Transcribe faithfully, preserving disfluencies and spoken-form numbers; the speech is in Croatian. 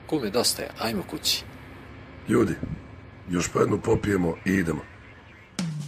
Kume, dosta je, ajmo kući. Ljudi, još po jednu popijemo i idemo.